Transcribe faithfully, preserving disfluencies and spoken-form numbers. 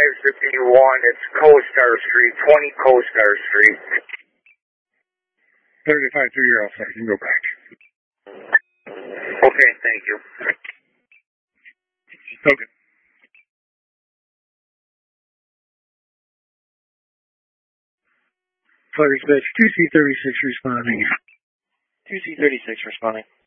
fifty-one. It's CoStar Street, twenty CoStar Street. thirty-five through your outside. You can go back. Okay, thank you. Okay. Fire dispatch two C thirty-six responding. two C thirty-six responding.